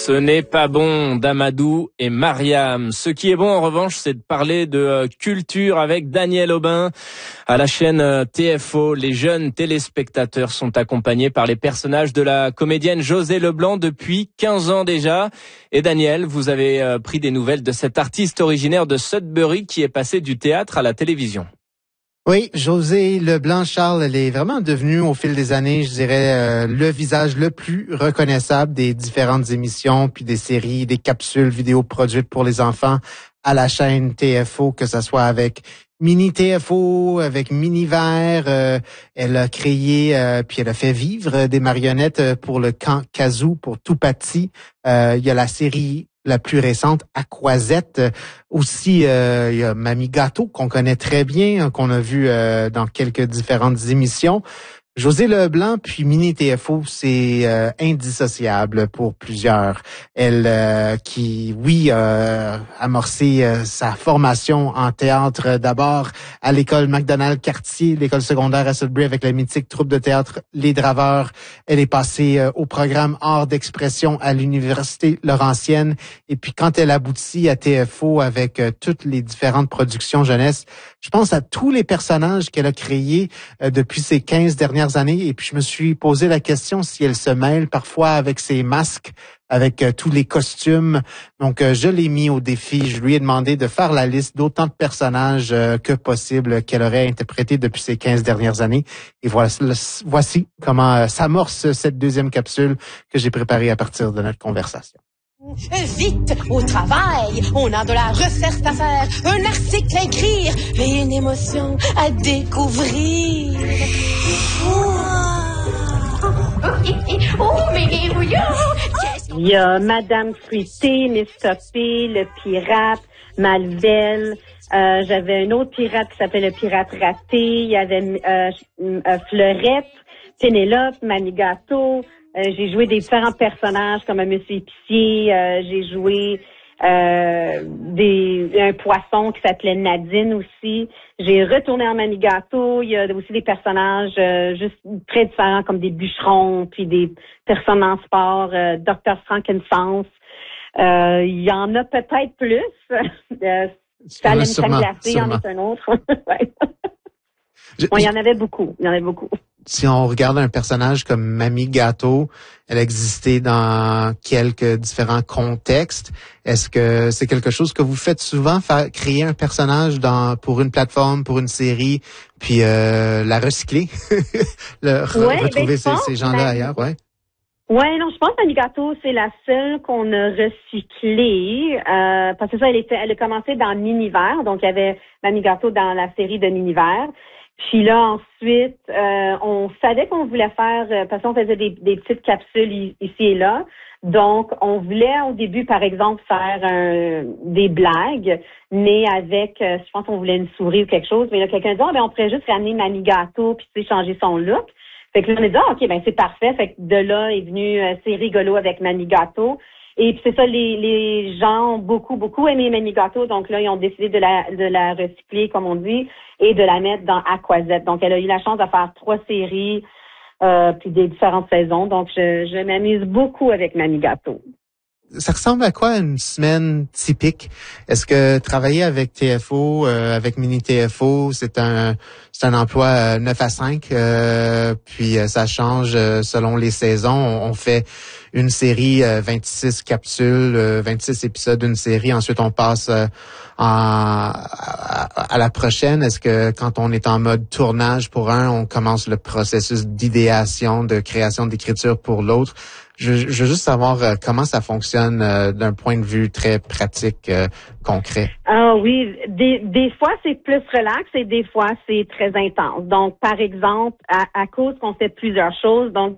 Ce n'est pas bon d'Amadou et Mariam. Ce qui est bon en revanche, c'est de parler de culture avec Daniel Aubin. À la chaîne TFO, les jeunes téléspectateurs sont accompagnés par les personnages de la comédienne Josée Leblanc depuis 15 ans déjà. Et Daniel, vous avez pris des nouvelles de cet artiste originaire de Sudbury qui est passé du théâtre à la télévision. Oui, Josée Leblanc, Charles, elle est vraiment devenue au fil des années, je dirais, le visage le plus reconnaissable des différentes émissions, puis des séries, des capsules vidéo produites pour les enfants à la chaîne TFO, que ce soit avec Mini TFO, avec Miniver. Elle a créé, puis elle a fait vivre des marionnettes pour le camp Kazoo, pour Toupati. Il y a la série la plus récente, Aquazette. Aussi, il y a Mamie Gâteau, qu'on connaît très bien, qu'on a vu dans quelques différentes émissions. Josée Leblanc puis Mini TFO, c'est indissociable pour plusieurs. Elle qui, oui, a amorcé sa formation en théâtre d'abord à l'école MacDonald-Cartier, l'école secondaire à Sudbury avec la mythique troupe de théâtre Les Draveurs. Elle est passée au programme Art d'expression à l'Université Laurentienne. Et puis quand elle aboutit à TFO avec toutes les différentes productions jeunesse, je pense à tous les personnages qu'elle a créés depuis ces 15 dernières années, et puis je me suis posé la question si elle se mêle parfois avec ses masques, avec tous les costumes. Donc, je l'ai mis au défi. Je lui ai demandé de faire la liste d'autant de personnages que possible qu'elle aurait interprété depuis ces 15 dernières années. Et voici comment s'amorce cette deuxième capsule que j'ai préparée à partir de notre conversation. Vite au travail, on a de la recette à faire, un article à écrire et une émotion à découvrir. Il y a Madame Fruité, Miss Topé, le pirate, Malvel. J'avais un autre pirate qui s'appelait le pirate raté. Il y avait Fleurette, Pénélope, Mamie Gâteau. J'ai joué des différents personnages comme un monsieur épicier. J'ai joué un poisson qui s'appelait Nadine aussi. J'ai retourné en Mamie Gâteau. Il y a aussi des personnages juste très différents comme des bûcherons, puis des personnes en sport, Dr. Frankenstance. Il y en a peut-être plus. Salim Glacé en est un autre. Ouais. Bon, il y en avait beaucoup. Si on regarde un personnage comme Mamie Gâteau, elle existait dans quelques différents contextes. Est-ce que c'est quelque chose que vous faites souvent, créer un personnage pour une plateforme, pour une série, puis la recycler, retrouver ces gens-là ailleurs, ouais? Ouais, non, je pense que Mamie Gâteau, c'est la seule qu'on a recyclée, parce que ça, elle a commencé dans Miniver, donc il y avait Mamie Gâteau dans la série de Miniver. Puis là, ensuite, on savait qu'on voulait faire, parce qu'on faisait des petites capsules ici et là. Donc, on voulait au début, par exemple, faire des blagues, mais avec, je pense qu'on voulait une souris ou quelque chose. Mais là, quelqu'un dit, on pourrait juste ramener Mamie Gâteau puis changer son look. Fait que là, on a dit, OK, c'est parfait. Fait que de là est venu, c'est rigolo avec Mamie Gâteau. Et puis c'est ça, les gens ont beaucoup aimé Mamie Gâteau, donc là, ils ont décidé de la recycler, comme on dit, et de la mettre dans Aquazette. Donc, elle a eu la chance de faire 3 séries, puis des différentes saisons. Donc, je m'amuse beaucoup avec Mamie Gâteau. Ça ressemble à quoi une semaine typique? Est-ce que travailler avec TFO, avec Mini TFO, c'est un emploi 9 à 5, puis ça change selon les saisons. On fait une série, 26 capsules, 26 épisodes d'une série. Ensuite, on passe à la prochaine. Est-ce que quand on est en mode tournage pour on commence le processus d'idéation, de création, d'écriture pour l'autre? Je veux juste savoir comment ça fonctionne d'un point de vue très pratique, concret. Ah oui, des fois c'est plus relax et des fois c'est très intense. Donc par exemple, à cause qu'on fait plusieurs choses, donc